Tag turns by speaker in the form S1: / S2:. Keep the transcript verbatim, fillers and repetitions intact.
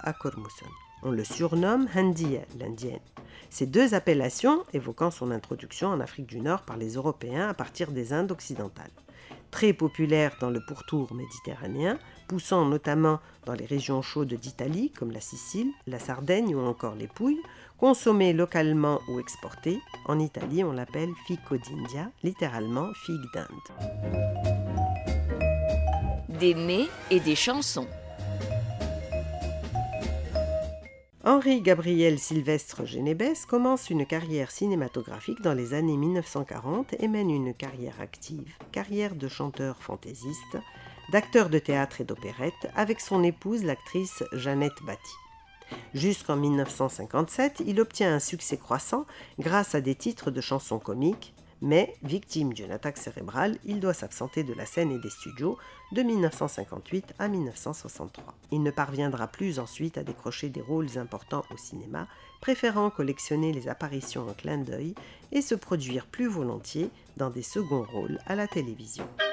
S1: à Kormusun. On le surnomme Handiya, l'indienne. Ces deux appellations évoquant son introduction en Afrique du Nord par les Européens à partir des Indes occidentales. Très populaire dans le pourtour méditerranéen, poussant notamment dans les régions chaudes d'Italie comme la Sicile, la Sardaigne ou encore les Pouilles, consommée localement ou exportée. En Italie, on l'appelle fico d'India, littéralement figue d'Inde.
S2: Des mets et des chansons.
S1: Henri Gabriel Sylvestre Genebès commence une carrière cinématographique dans les années mille neuf cent quarante et mène une carrière active, carrière de chanteur fantaisiste, d'acteur de théâtre et d'opérette, avec son épouse l'actrice Jeannette Bati. Jusqu'en mille neuf cent cinquante-sept, il obtient un succès croissant grâce à des titres de chansons comiques, mais, victime d'une attaque cérébrale, il doit s'absenter de la scène et des studios de mille neuf cent cinquante-huit à mille neuf cent soixante-trois. Il ne parviendra plus ensuite à décrocher des rôles importants au cinéma, préférant collectionner les apparitions en clin d'œil et se produire plus volontiers dans des seconds rôles à la télévision.